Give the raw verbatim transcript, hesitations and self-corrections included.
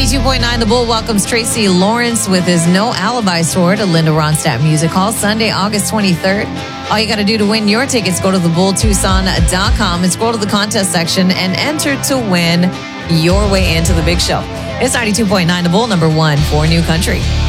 ninety-two point nine The Bull welcomes Tracy Lawrence with his No Alibi tour to Linda Ronstadt Music Hall Sunday, August twenty-third. All you got to do to win your tickets, go to the bull tucson dot com and scroll to the contest section and enter to win your way into the big show. It's ninety-two point nine The Bull, number one for New Country.